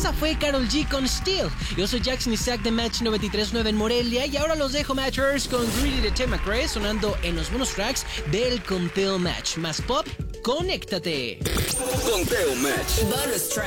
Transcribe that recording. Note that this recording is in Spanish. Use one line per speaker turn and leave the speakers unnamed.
Esa fue Karol G con Steel. Yo soy Jackson Isaac de Match 93.9 en Morelia y ahora los dejo, Matchers, con Greedy de Tema Craze sonando en los bonus tracks del Conteo Match. Más pop, conéctate.
Conteo Match.
Bonus track.